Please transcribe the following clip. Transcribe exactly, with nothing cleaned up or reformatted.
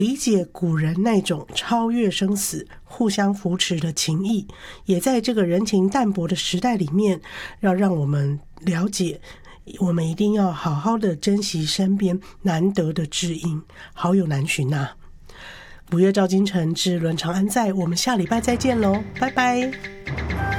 理解古人那种超越生死、互相扶持的情谊，也在这个人情淡薄的时代里面，要让我们了解，我们一定要好好的珍惜身边难得的知音，好友难寻啊。五月照京城之伦常安在，我们下礼拜再见喽，拜拜。